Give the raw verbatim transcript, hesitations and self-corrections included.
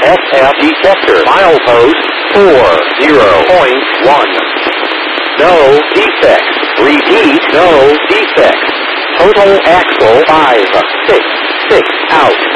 S F detector. Milepost four zero point one. No defects. Repeat, no defects. Total axle five six six out.